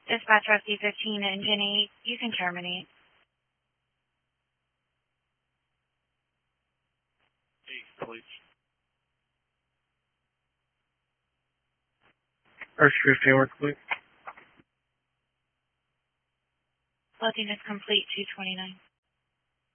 Dispatch RC-15, engine 8, you can terminate. Please. RC-15 work, please. Loading is complete, 229.